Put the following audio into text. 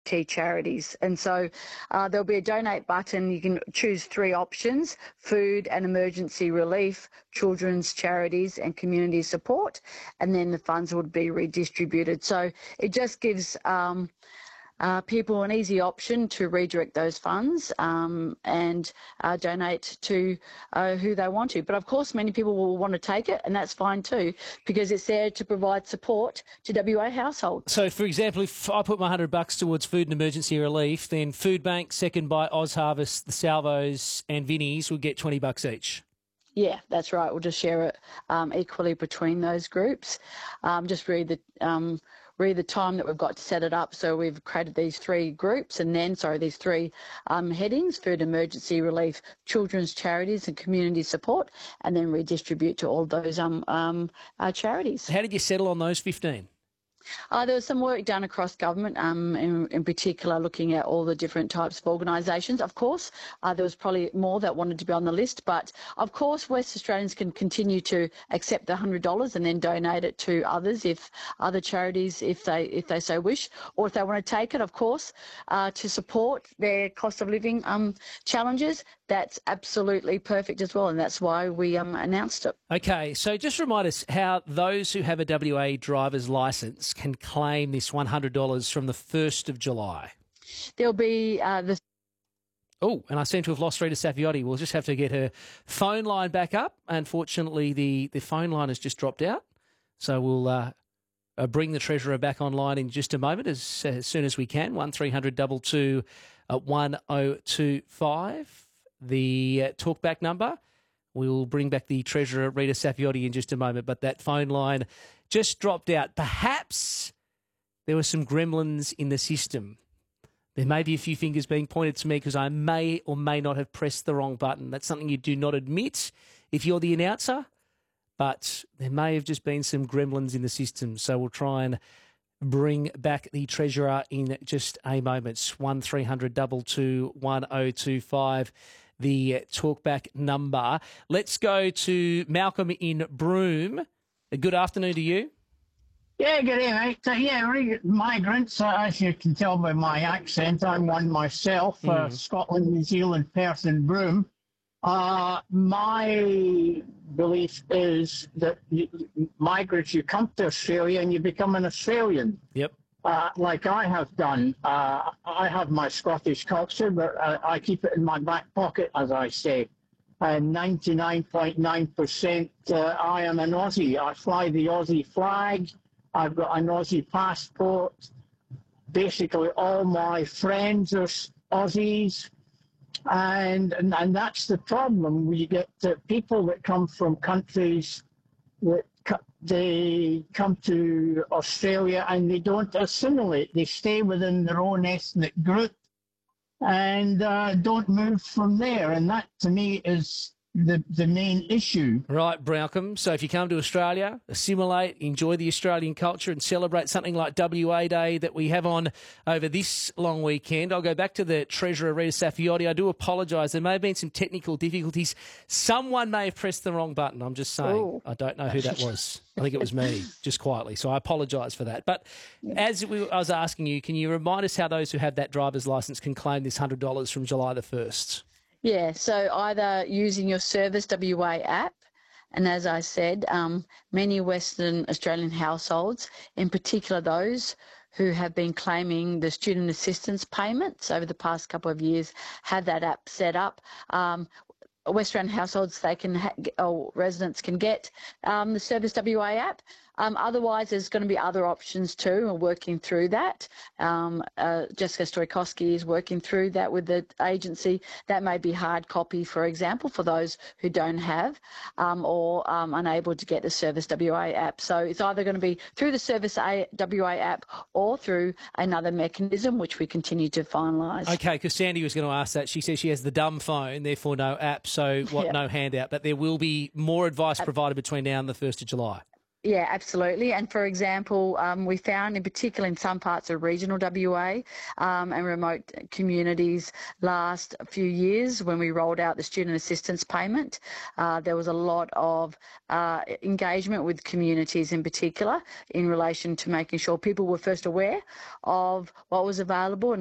key charities. And so there'll be a donate button. You can choose 3 options: food and emergency relief, children's charities and community support, and then the funds would be redistributed. So it just gives people an easy option to redirect those funds and donate to who they want to. But of course, many people will want to take it, and that's fine too, because it's there to provide support to WA households. So, for example, if I put my $100 towards food and emergency relief, then Food Bank, second by Oz Harvest, the Salvos and Vinnies will get $20 each. Yeah, that's right. We'll just share it equally between those groups. Just read the time that we've got to set it up. So we've created these 3 groups these 3 headings: food, emergency relief, children's charities and community support, and then redistribute to all those charities. How did you settle on those 15? There was some work done across government, in particular looking at all the different types of organisations. Of course, there was probably more that wanted to be on the list, but of course West Australians can continue to accept the $100 and then donate it to others, other charities, if they so wish, or if they want to take it, of course, to support their cost of living challenges. That's absolutely perfect as well, and that's why we announced it. Okay, so just remind us how those who have a WA driver's licence can claim this $100 from the 1st of July. There'll be Oh, and I seem to have lost Rita Saffioti. We'll just have to get her phone line back up. Unfortunately, the phone line has just dropped out, so we'll bring the Treasurer back online in just a moment as soon as we can. 1300 22 1025. The talkback number. We'll bring back the Treasurer, Rita Saffioti, in just a moment, but that phone line just dropped out. Perhaps there were some gremlins in the system. There may be a few fingers being pointed to me because I may or may not have pressed the wrong button. That's something you do not admit if you're the announcer, but there may have just been some gremlins in the system. So we'll try and bring back the Treasurer in just a moment. 1300 22 1025. The talkback number. Let's go to Malcolm in Broome. Good afternoon to you. Yeah, good day, mate. Migrants, as you can tell by my accent, I'm one myself, Scotland, New Zealand, Perth and Broome. My belief is that migrants, you come to Australia and you become an Australian. Yep. Like I have done. I have my Scottish culture, but I keep it in my back pocket, as I say. And 99.9%, I am an Aussie. I fly the Aussie flag. I've got an Aussie passport. Basically, all my friends are Aussies. And that's the problem. We get people that come from countries that they come to Australia and they don't assimilate. They stay within their own ethnic group and don't move from there. And that, to me, is the main issue. Right, Malcolm. So if you come to Australia, assimilate, enjoy the Australian culture and celebrate something like WA Day that we have on over this long weekend. I'll go back to the Treasurer, Rita Saffioti. I do apologise. There may have been some technical difficulties. Someone may have pressed the wrong button. I'm just saying. Ooh. I don't know who that was. I think it was me, just quietly. So I apologise for that. But as I was asking you, can you remind us how those who have that driver's licence can claim this $100 from July the 1st? Yeah, so either using your Service WA app, and as I said, many Western Australian households, in particular those who have been claiming the student assistance payments over the past couple of years, have that app set up. West Australian households, they can or residents can get the Service WA app. Otherwise, there's going to be other options too. We're working through that. Jessica Stoikowski is working through that with the agency. That may be hard copy, for example, for those who don't have or unable to get the Service WA app. So it's either going to be through the Service WA app or through another mechanism, which we continue to finalise. Okay, because Sandy was going to ask that. She says she has the dumb phone, therefore no app, so no handout. But there will be more advice provided between now and the 1st of July. Yeah, absolutely. And for example, we found in particular in some parts of regional WA and remote communities last few years when we rolled out the student assistance payment, there was a lot of engagement with communities in particular in relation to making sure people were first aware of what was available and